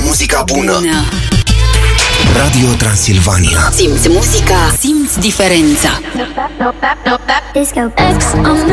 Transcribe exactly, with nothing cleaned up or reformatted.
muzica bună. Radio Transilvania. Simți muzica, simți diferența. Disco X on